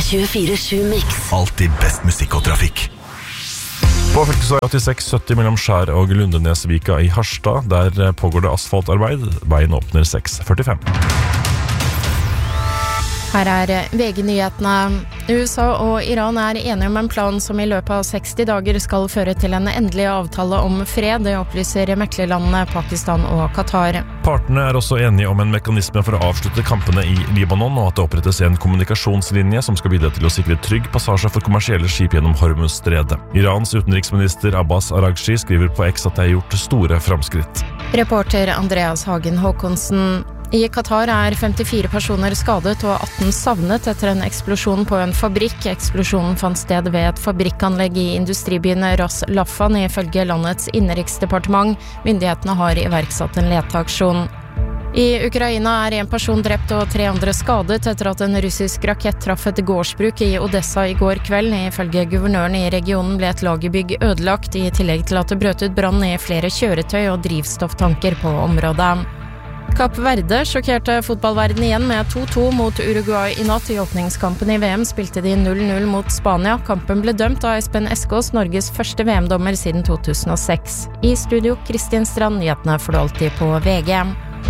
24/7 Mix. Alltid best musikk og trafikk. På fylkesvei 86, 70 mellom Skjær og Lundenesvika i Harstad, der pågår det asfaltarbeid. Veien åpner 6:45. Her VG-nyhetene. USA og Iran enige om en plan som i løpet av 60 dager skal føre til en endelig avtale om fred, det opplyser meklerlandene Pakistan og Qatar. Partene også enige om en mekanisme for å avslutte kampene i Libanon, og at det opprettes en kommunikasjonslinje som skal bidra til å sikre trygg passasje for kommersielle skip gjennom Hormuz-stredet. Irans utenriksminister Abbas Araghchi skriver på X at det gjort store framskritt. Reporter Andreas Hagen Håkonsen. I Qatar 54 personer skadet og 18 savnet etter en eksplosjon på en fabrikk. Eksplosjonen fant sted ved et fabrikkanlegg i industribyen Ras Laffan, ifølge landets innenriksdepartement. Myndighetene har iverksatt en leteaksjon. I Ukraina en person drept og 3 andre skadet etter at en russisk rakett traff et gårdsbruk i Odessa i går kveld. Ifølge guvernøren i regionen ble et lagerbygg ødelagt, i tillegg til at det brøt ut brann i flere kjøretøy og drivstofftanker på området. Kapp Verde sjokkerte fotballverden igjen med 2-2 mot Uruguay i natt. I åpningskampen i VM spilte de 0-0 mot Spania. Kampen ble dømt av Espen Eskås, Norges første VM-dommer siden 2006. I studio Kristin Strand, nyhetene får du alltid på VG.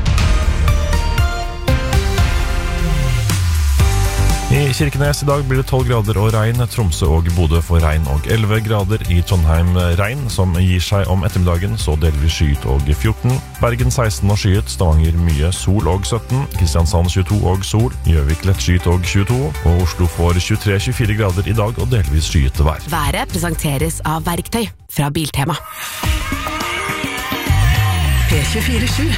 I Kirkenes i dag blir det 12 grader og regn. Tromsø og Bodø får regn og 11 grader. I Trondheim regn, som gir seg om ettermiddagen, så delvis skyet og 14. Bergen 16 og skyet. Stavanger mye sol og 17. Kristiansand 22 og sol. Gjøvik lett skyet og 22. Og Oslo får 23-24 grader i dag og delvis skyet vær. Været presenteres av Verktøy fra Biltema. P24/7